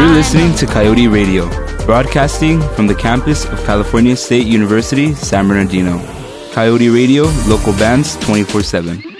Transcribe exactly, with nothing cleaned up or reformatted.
You're listening to Coyote Radio, broadcasting from the campus of California State University, San Bernardino. Coyote Radio, local bands twenty-four seven.